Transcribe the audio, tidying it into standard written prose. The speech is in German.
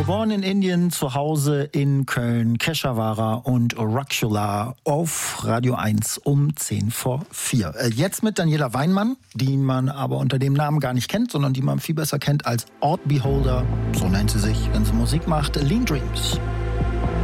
Geboren in Indien, zu Hause in Köln, Keshawara und Rakshula auf Radio 1 um 4:10. Jetzt mit Daniela Weinmann, die man aber unter dem Namen gar nicht kennt, sondern die man viel besser kennt als Odd Beholder, so nennt sie sich, wenn sie Musik macht, Lean Dreams.